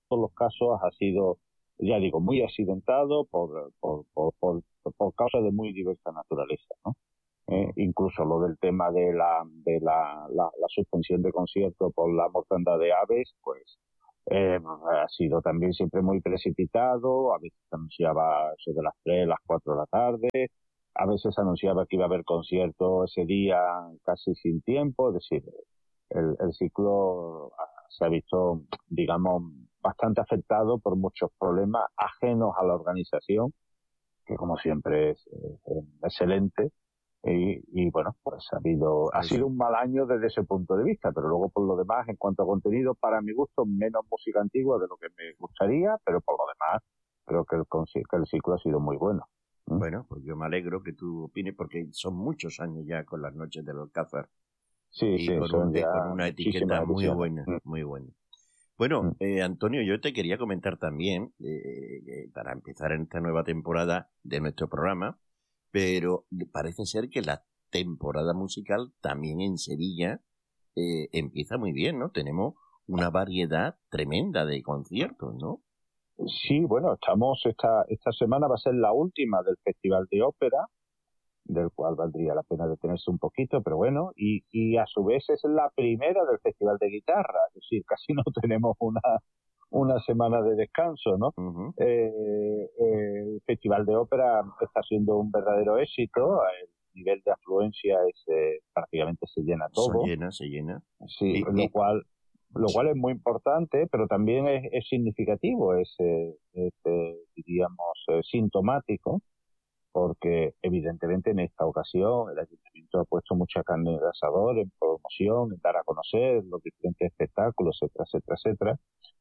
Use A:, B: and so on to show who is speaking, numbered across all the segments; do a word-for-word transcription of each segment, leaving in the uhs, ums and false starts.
A: los casos ha sido, ya digo, muy accidentado por, por, por, por, por causas de muy diversa naturaleza, ¿no? Eh, incluso lo del tema de la de la, la, la suspensión de conciertos por la mortandad de aves, pues eh, ha sido también siempre muy precipitado. A veces anunciaba eso de las tres, las cuatro de la tarde, a veces anunciaba que iba a haber concierto ese día casi sin tiempo. Es decir, el, el ciclo se ha visto, digamos, bastante afectado por muchos problemas ajenos a la organización, que como siempre es, es excelente. Y, y bueno, pues ha habido, ha sido un mal año desde ese punto de vista, pero luego por lo demás, en cuanto a contenido, para mi gusto, menos música antigua de lo que me gustaría, pero por lo demás, creo que el, que el ciclo ha sido muy bueno.
B: ¿Mm? Bueno, pues yo me alegro que tú opines, porque son muchos años ya con las noches del Alcázar.
A: Sí,
B: y
A: sí,
B: con,
A: son
B: un,
A: ya
B: con una etiqueta muy buena,
A: mm.
B: muy buena. Bueno, eh, Antonio, yo te quería comentar también, eh, eh, para empezar en esta nueva temporada de nuestro programa, pero parece ser que la temporada musical también en Sevilla eh, empieza muy bien, ¿no? Tenemos una variedad tremenda de conciertos, ¿no?
A: Sí, bueno, estamos, esta, esta semana va a ser la última del Festival de Ópera, del cual valdría la pena detenerse un poquito, pero bueno, y, y a su vez es la primera del Festival de Guitarra, es decir, casi no tenemos una, una semana de descanso, ¿no?
B: Uh-huh.
A: Eh, eh, el Festival de Ópera está siendo un verdadero éxito, el nivel de afluencia es eh, prácticamente se llena todo.
B: Se llena, se llena.
A: Sí,
B: y,
A: lo
B: y...
A: cual lo cual es muy importante, pero también es, es significativo, es, eh, es eh, diríamos, eh, sintomático, porque evidentemente en esta ocasión el Ayuntamiento ha puesto mucha carne en el asador en promoción, en dar a conocer los diferentes espectáculos, etcétera, etcétera, etcétera,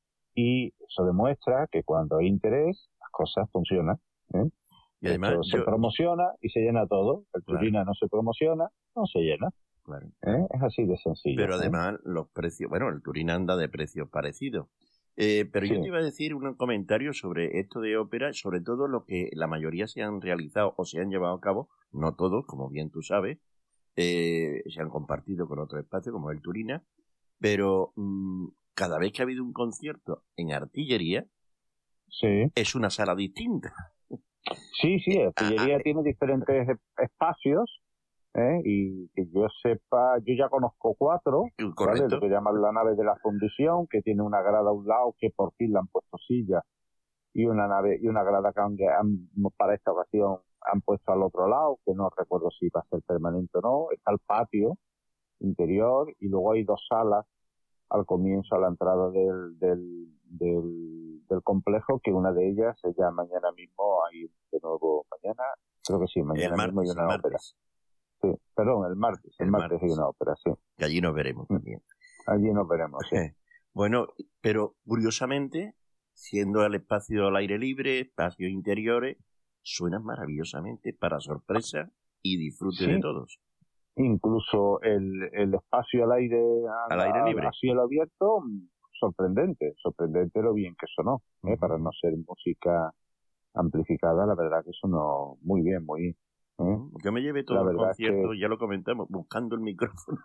A: y eso demuestra que cuando hay interés las cosas funcionan, ¿eh?
B: Y además
A: Esto
B: yo...
A: se promociona y se llena todo. El
B: claro.
A: Turina no se promociona, no se llena.
B: Claro.
A: ¿Eh? Es así de sencillo.
B: Pero
A: ¿eh?
B: además los precios, bueno, el Turina anda de precios parecidos. Eh, pero sí. Yo te iba a decir un comentario sobre esto de ópera, sobre todo lo que la mayoría se han realizado o se han llevado a cabo, no todos, como bien tú sabes, eh, se han compartido con otro espacio como el Turina, pero mmm, cada vez que ha habido un concierto en Artillería,
A: sí.
B: es una sala distinta.
A: Sí, sí, Artillería eh, tiene diferentes espacios, ¿eh? Y que yo sepa, yo ya conozco cuatro, ¿vale? Lo que llaman la nave de la fundición, que tiene una grada a un lado, que por fin le han puesto sillas, y una nave y una grada que han, han, para esta ocasión han puesto al otro lado, que no recuerdo si va a ser permanente o no. Está el patio interior y luego hay dos salas al comienzo, a la entrada del, del, del, del complejo, que una de ellas es ya mañana mismo, hay de nuevo mañana, creo que sí, mañana
B: martes,
A: mismo hay una ópera. Sí, perdón, el martes, el, el martes, martes hay una ópera, sí.
B: Que allí nos veremos también.
A: Allí nos veremos, sí.
B: Bueno, pero curiosamente, siendo el espacio al aire libre, espacios interiores, suenan maravillosamente para sorpresa y disfrute sí. de todos.
A: Incluso el, el espacio al aire,
B: al a, aire libre,
A: a cielo abierto, sorprendente, sorprendente lo bien que sonó, ¿eh? Uh-huh. Para no ser música amplificada, la verdad que sonó muy bien, muy... ¿eh?
B: Yo me llevé todo el concierto, que... ya lo comentamos, buscando el micrófono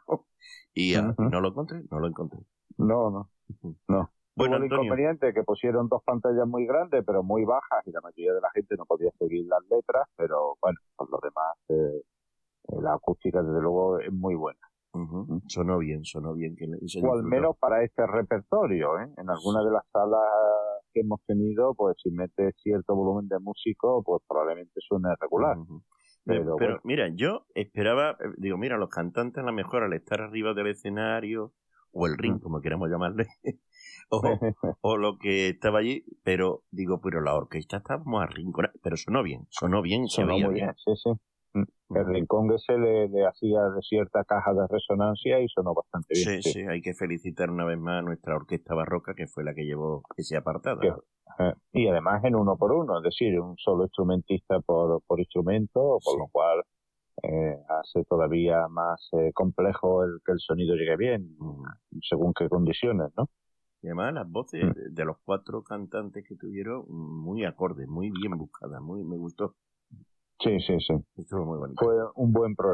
B: y uh, uh-huh. no lo encontré, no lo encontré.
A: No, no, no.
B: Bueno,
A: Tuvo el inconveniente que pusieron dos pantallas muy grandes, pero muy bajas, y la mayoría de la gente no podía seguir las letras, pero bueno, por lo demás, eh, la acústica desde luego es muy buena.
B: Uh-huh. Sonó bien, sonó bien. Que
A: o al menos para este repertorio, ¿eh? En alguna de las salas que hemos tenido, pues si metes cierto volumen de músico, pues probablemente suene regular.
B: Uh-huh. Pero, pero, pero bueno. Mira, yo esperaba, digo, mira, los cantantes a lo mejor al estar arriba del escenario, o el ring, uh-huh. como queramos llamarle, o, o lo que estaba allí, pero digo, pero la orquesta estábamos arrinconada, pero sonó bien, sonó bien,
A: sonó
B: se oía
A: muy
B: bien.
A: bien, sí, sí. El rincón ese le, le hacía de cierta caja de resonancia y sonó bastante bien.
B: Sí, sí, sí, hay que felicitar una vez más a nuestra orquesta barroca, que fue la que llevó ese apartado.
A: Que, eh, y además en uno por uno, es decir, un solo instrumentista por, por instrumento, por sí. Lo cual eh, hace todavía más eh, complejo el que el sonido llegue bien, mm. según qué condiciones, ¿no?
B: Y además las voces mm. de, de los cuatro cantantes que tuvieron, muy acordes, muy bien buscadas, muy me gustó.
A: Sí, sí, sí.
B: Estuvo muy bonito.
A: Fue un buen programa.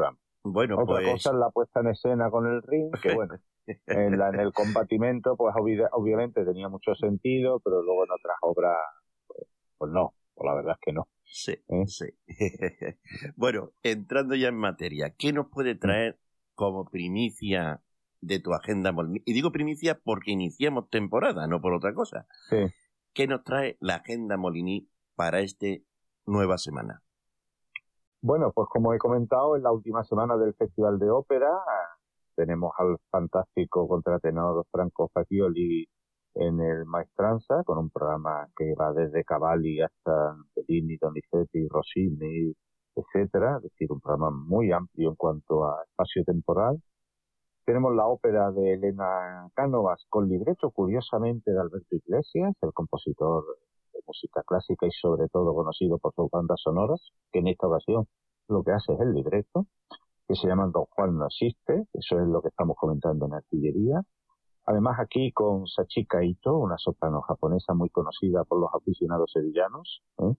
B: Bueno,
A: Otra
B: pues...
A: cosa es la puesta en escena con el ring, que bueno, en, la, en el combatimiento, pues obvi obviamente tenía mucho sentido, pero luego en otras obras, pues, pues no, pues la verdad es que no.
B: Sí,
A: ¿Eh?
B: sí. Bueno, entrando ya en materia, ¿qué nos puede traer como primicia de tu agenda Moliní? Y digo primicia porque iniciamos temporada, no por otra cosa.
A: Sí.
B: ¿Qué nos trae la agenda Moliní para esta nueva semana?
A: Bueno, pues como he comentado, en la última semana del Festival de Ópera tenemos al fantástico contratenor Franco Facchioli en el Maestranza, con un programa que va desde Cavalli hasta Bellini, Donizetti, Rossini, etcétera, es decir, un programa muy amplio en cuanto a espacio temporal. Tenemos la ópera de Elena Cánovas con libreto, curiosamente, de Alberto Iglesias, el compositor de música clásica y sobre todo conocido por sus bandas sonoras, que en esta ocasión lo que hace es el libreto, que se llama Don Juan no existe, eso es lo que estamos comentando en Artillería. Además aquí con Sachika Ito, una soprano japonesa muy conocida por los aficionados sevillanos, ¿eh?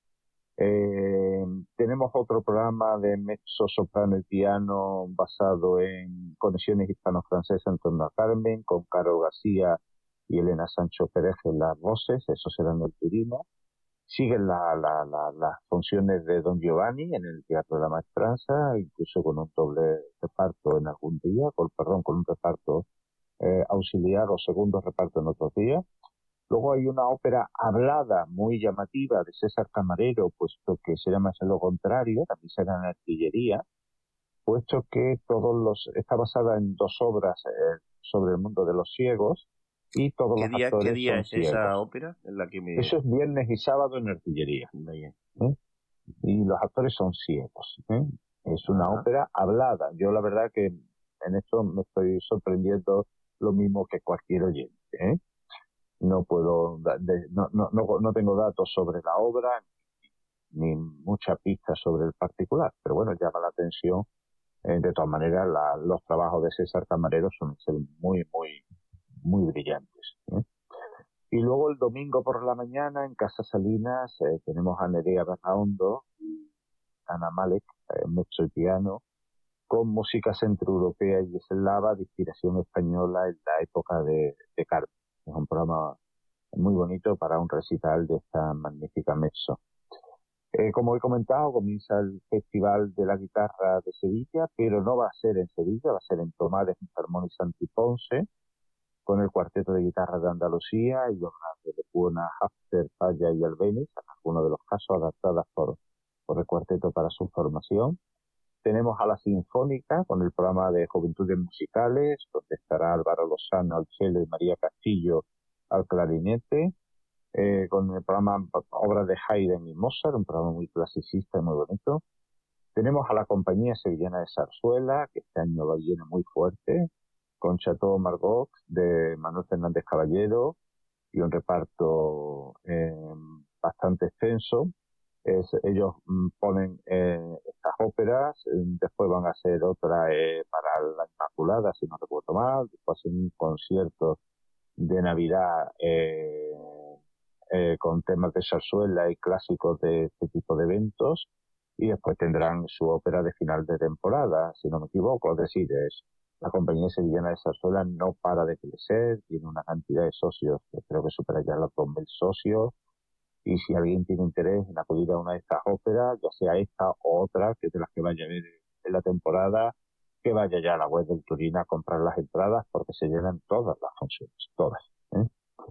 A: Eh, tenemos otro programa de mezzo, soprano y piano basado en conexiones hispano-francesas en torno a Carmen, con Caro García y Elena Sancho Pérez en las voces, eso será en el Turino. Siguen la, la, la, las funciones de Don Giovanni en el Teatro de la Maestranza, incluso con un doble reparto en algún día, con, perdón, con un reparto eh, auxiliar o segundo reparto en otros días. Luego hay una ópera hablada muy llamativa de César Camarero, puesto que se llama lo contrario, también será en Artillería, puesto que todos los está basada en dos obras eh, sobre el mundo de los ciegos y todos los
B: día,
A: actores
B: ¿Qué día
A: son
B: es
A: ciegos.
B: esa ópera en la que me...
A: Eso es viernes y sábado en Artillería. ¿Eh? Y los actores son ciegos. ¿eh? Es una Ajá. ópera hablada. Yo la verdad que en esto me estoy sorprendiendo lo mismo que cualquier oyente. ¿eh? No puedo, de, no, no, no, no tengo datos sobre la obra ni mucha pista sobre el particular, pero bueno, llama la atención. Eh, de todas maneras, la, los trabajos de César Camarero son muy, muy, muy brillantes. ¿eh? Y luego el domingo por la mañana en Casa Salinas eh, tenemos a Nerea Berraondo y Ana Malek, eh, mezzo y piano, con música centroeuropea y eslava de inspiración española en la época de, de Carmen. Es un programa muy bonito para un recital de esta magnífica mezzo. Eh, como he comentado, comienza el Festival de la Guitarra de Sevilla, pero no va a ser en Sevilla, va a ser en Tomares, en Fermón y Santiponce, con el Cuarteto de Guitarra de Andalucía y obras de Lecuona, Hafter, Falla y Albéniz, en algunos de los casos adaptadas por, por el cuarteto para su formación. Tenemos a la Sinfónica, con el programa de Juventudes Musicales, donde estará Álvaro Lozano al cello y María Castillo al clarinete, eh, con el programa Obras de Haydn y Mozart, un programa muy clasicista y muy bonito. Tenemos a la Compañía Sevillana de Zarzuela, que este año va llena muy fuerte, con Chateau Margaux de Manuel Fernández Caballero y un reparto eh, bastante extenso. Es, ellos mm, ponen eh, estas óperas, eh, después van a hacer otra eh, para la Inmaculada, si no recuerdo mal, después hacen un concierto de Navidad eh, eh, con temas de zarzuela y clásicos de este tipo de eventos, y después tendrán su ópera de final de temporada, si no me equivoco. Es decir, es, la Compañía Sevillana de Zarzuela no para de crecer, tiene una cantidad de socios que creo que supera ya los dos mil socios, y si alguien tiene interés en acudir a una de estas óperas, ya sea esta o otra, que es de las que vaya a ver en la temporada, que vaya ya a la web del Turín a comprar las entradas, porque se llenan todas las funciones, todas. ¿eh?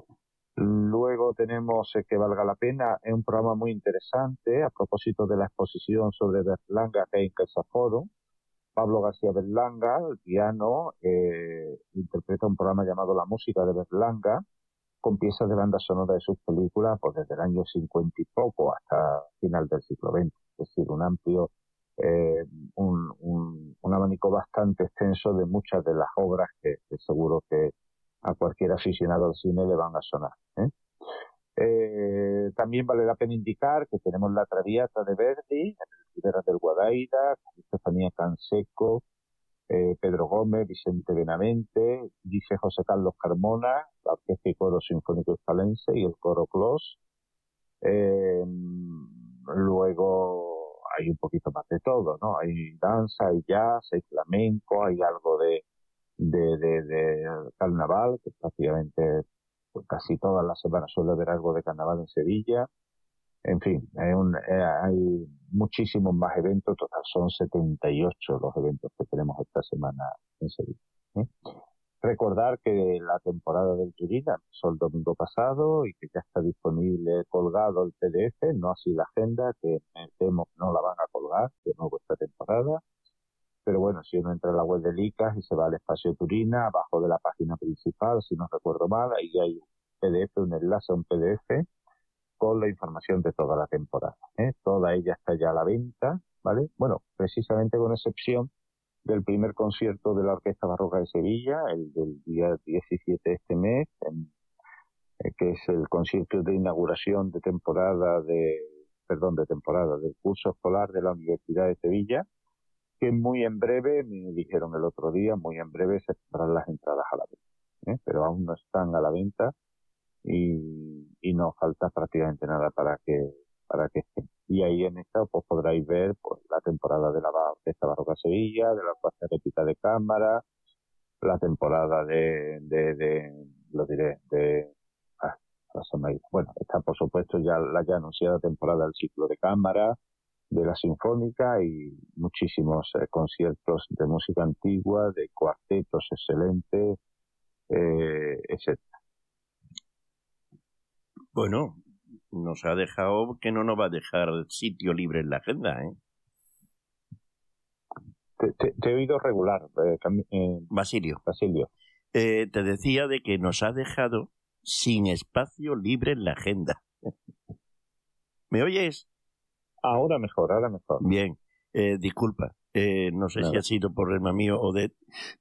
A: Luego tenemos eh, Que valga la pena, es un programa muy interesante a propósito de la exposición sobre Berlanga que hay en Casaforo. Pablo García Berlanga, el piano, eh, interpreta un programa llamado La música de Berlanga, con piezas de banda sonora de sus películas, pues desde el año cincuenta y poco hasta final del siglo veinte. Es decir, un amplio, eh, un, un, un abanico bastante extenso de muchas de las obras que, que seguro que a cualquier aficionado al cine le van a sonar. ¿eh? Eh, también vale la pena indicar que tenemos La Traviata de Verdi, en el Ribera del Guadaira, con Estefanía Canseco, eh, Pedro Gómez, Vicente Benavente, dice José Carlos Carmona, la Orquesta y Coro Sinfónico Hispalense y el Coro Clos. Eh, luego hay un poquito más de todo, ¿no? Hay danza, hay jazz, hay flamenco, hay algo de, de, de, de carnaval, que prácticamente pues, casi todas las semanas suele haber algo de carnaval en Sevilla. En fin, hay, un, eh, hay muchísimos más eventos, total son setenta y ocho los eventos que tenemos esta semana en Sevilla. ¿eh? Recordar que la temporada del Turina empezó el domingo pasado y que ya está disponible colgado el P D F, no así la agenda, que me temo que no la van a colgar de nuevo esta temporada. Pero bueno, si uno entra a la web del I C A S y se va al espacio Turina, abajo de la página principal, si no recuerdo mal, ahí hay un P D F, un enlace a un P D F con la información de toda la temporada. ¿eh? Toda ella está ya a la venta, ¿vale? Bueno, precisamente con excepción del primer concierto de la Orquesta Barroca de Sevilla, el del día diecisiete de este mes, en, eh, que es el concierto de inauguración de temporada de, perdón, de temporada del curso escolar de la Universidad de Sevilla, que muy en breve, me dijeron el otro día, muy en breve se pondrán las entradas a la venta, ¿eh? Pero aún no están a la venta y, y no falta prácticamente nada para que para que estén. Y ahí en esta pues podráis ver pues la temporada de la Orquesta Barroca Sevilla, de la Orquesta Repita de Cámara, la temporada de, de, de lo diré, de ah, bueno, está por supuesto ya la ya anunciada temporada del ciclo de cámara, de la sinfónica y muchísimos eh, conciertos de música antigua, de cuartetos excelentes, eh, etcétera.
B: Bueno, nos ha dejado que no nos va a dejar sitio libre en la agenda, ¿eh?
A: Te, te, te he oído regular, eh, eh,
B: Basilio.
A: Basilio.
B: Eh, te decía de que nos ha dejado sin espacio libre en la agenda. ¿Me oyes?
A: Ahora mejor, ahora mejor.
B: Bien, eh, disculpa, eh, no sé Nada. si ha sido problema mío o de...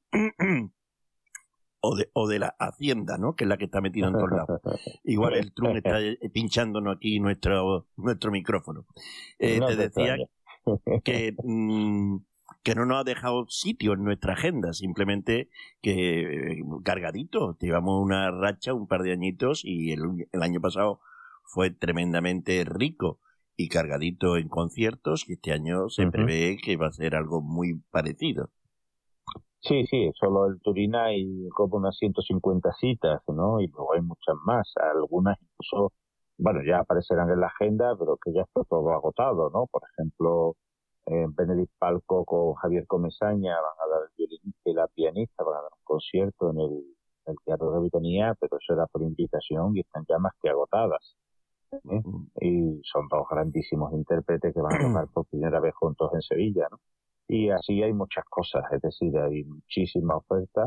B: O de, o de la Hacienda, ¿no? Que es la que está metida en todos lados. Igual el Trump está pinchándonos aquí nuestro nuestro micrófono. Eh, no te decía que, mmm, que no nos ha dejado sitio en nuestra agenda, simplemente que eh, cargadito. Llevamos una racha, un par de añitos, y el, el año pasado fue tremendamente rico y cargadito en conciertos, y este año se uh-huh. prevé que va a ser algo muy parecido.
A: Sí, sí, solo el Turina hay como unas ciento cincuenta citas, ¿no? Y luego hay muchas más, algunas incluso, bueno, ya aparecerán en la agenda, pero que ya está todo agotado, ¿no? Por ejemplo, en Benedict Palco con Javier Comesaña van a dar el violinista y la pianista, van a dar un concierto en el, el Teatro de Bitonía, pero eso era por invitación y están ya más que agotadas, ¿eh? Y son dos grandísimos intérpretes que van a tocar por primera vez juntos en Sevilla, ¿no? Y así hay muchas cosas, es decir, hay muchísima oferta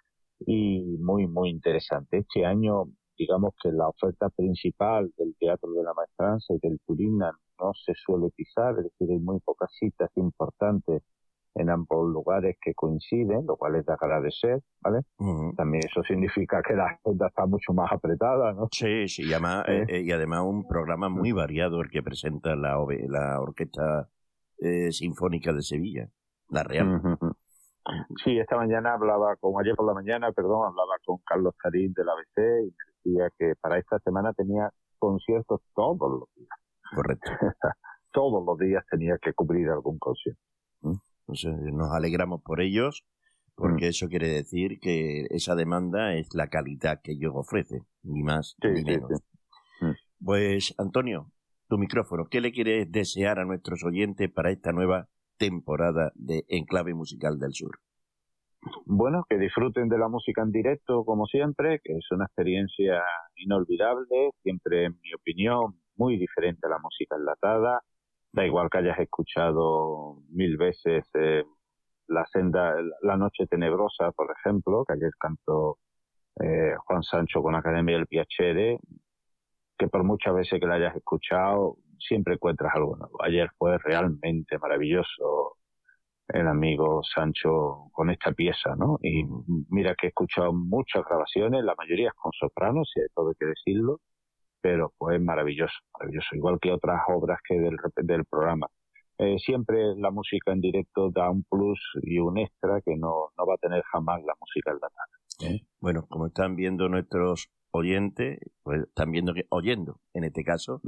A: y muy, muy interesante. Este año, digamos que la oferta principal del Teatro de la Maestranza y del Turina no se suele pisar, es decir, hay muy pocas citas importantes en ambos lugares que coinciden, lo cual es de agradecer, ¿vale? Uh-huh. También eso significa que la agenda está mucho más apretada, ¿no?
B: Sí, sí, y además, ¿Eh? eh, y además un programa muy variado el que presenta la, la Orquesta Eh, Sinfónica de Sevilla, la Real.
A: Uh-huh. Sí, esta mañana hablaba con, ayer por la mañana, perdón, hablaba con Carlos Tarín de la A B C y me decía que para esta semana tenía conciertos todos los días.
B: Correcto.
A: Todos los días tenía que cubrir algún concierto.
B: ¿Mm? Entonces, nos alegramos por ellos, porque ¿Mm? eso quiere decir que esa demanda es la calidad que ellos ofrecen, ni más sí, ni menos. Sí, sí. ¿Mm? Pues, Antonio, tu micrófono, ¿qué le quieres desear a nuestros oyentes para esta nueva temporada de Enclave Musical del Sur?
A: Bueno, que disfruten de la música en directo como siempre, que es una experiencia inolvidable, siempre en mi opinión muy diferente a la música enlatada. Da igual que hayas escuchado mil veces eh, la senda, la noche tenebrosa, por ejemplo, que ayer cantó eh, Juan Sancho con Academia del Piacere, que por muchas veces que la hayas escuchado, siempre encuentras algo nuevo. Ayer fue realmente maravilloso el amigo Sancho con esta pieza, ¿no? Y mira que he escuchado muchas grabaciones, la mayoría es con sopranos, si hay todo que decirlo, pero fue maravilloso, maravilloso, igual que otras obras que del, del programa. Eh, siempre la música en directo da un plus y un extra que no, no va a tener jamás la música enlatada, ¿eh?
B: Bueno, como están viendo nuestros oyentes, pues están viendo que, oyendo, en este caso,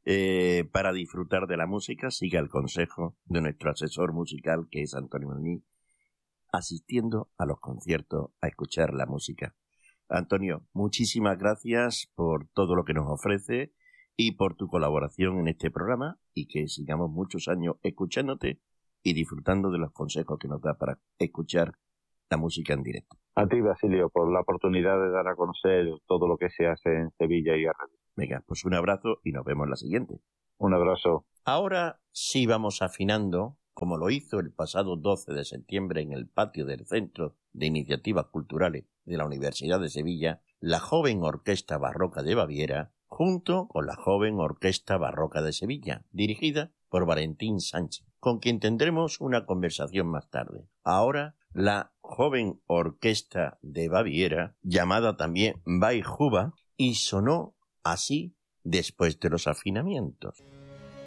B: Eh, para disfrutar de la música, siga el consejo de nuestro asesor musical, que es Antonio Muñiz, asistiendo a los conciertos a escuchar la música. Antonio, muchísimas gracias por todo lo que nos ofrece y por tu colaboración en este programa, y que sigamos muchos años escuchándote y disfrutando de los consejos que nos da para escuchar la música en directo.
A: A ti, Basilio, por la oportunidad de dar a conocer todo lo que se hace en Sevilla y alrededor.
B: Venga, pues un abrazo y nos vemos en la siguiente.
A: Un abrazo.
B: Ahora sí vamos afinando, como lo hizo el pasado doce de septiembre en el patio del Centro de Iniciativas Culturales de la Universidad de Sevilla, la joven Orquesta Barroca de Baviera, junto con la joven Orquesta Barroca de Sevilla, dirigida por Valentín Sánchez, con quien tendremos una conversación más tarde. Ahora, la joven Orquesta de Baviera, llamada también Baihuba, y sonó así después de los afinamientos.